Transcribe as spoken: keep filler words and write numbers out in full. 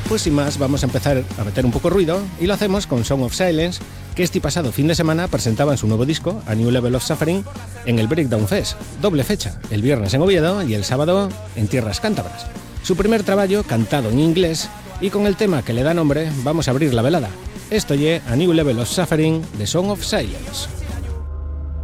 Pues sin más, vamos a empezar a meter un poco ruido y lo hacemos con Song of Silence, que este pasado fin de semana presentaban su nuevo disco, A New Level of Suffering, en el Breakdown Fest. Doble fecha, el viernes en Oviedo y el sábado en Tierras Cántabras. Su primer trabajo cantado en inglés y con el tema que le da nombre vamos a abrir la velada. Esto es A New Level of Suffering de Song of Silence.